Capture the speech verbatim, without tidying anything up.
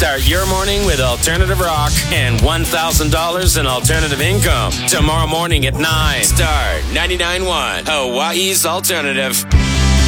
Start your morning with alternative rock and one thousand dollars in alternative income. Tomorrow morning at nine. Star ninety-nine point one, Hawaii's alternative.